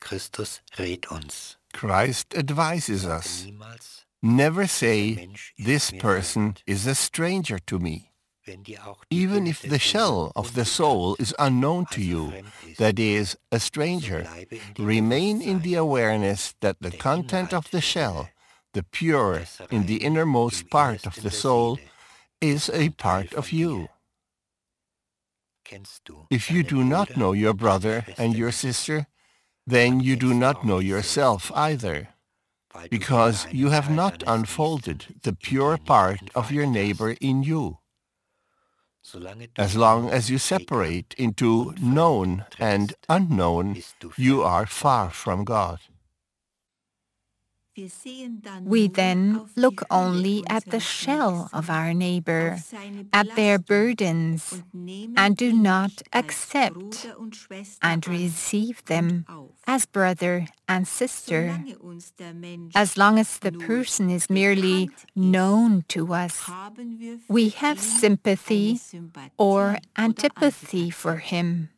Christ advises us, never say, "This person is a stranger to me." Even if the shell of the soul is unknown to you, that is, a stranger, remain in the awareness that the content of the shell, the pure in the innermost part of the soul, is a part of you. If you do not know your brother and your sister, then you do not know yourself either, because you have not unfolded the pure part of your neighbor in you. As long as you separate into known and unknown, you are far from God. We then look only at the shell of our neighbor, at their burdens, and do not accept and receive them as brother and sister. As long as the person is merely known to us, we have sympathy or antipathy for him.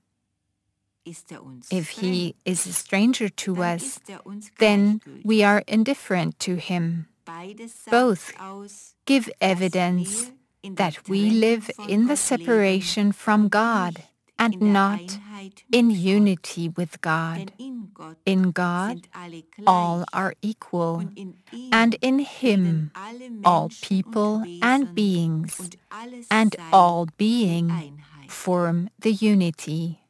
If he is a stranger to us, then we are indifferent to him. Both give evidence that we live in the separation from God and not in unity with God. In God, all are equal, and in Him, all people and beings, and all being form the unity.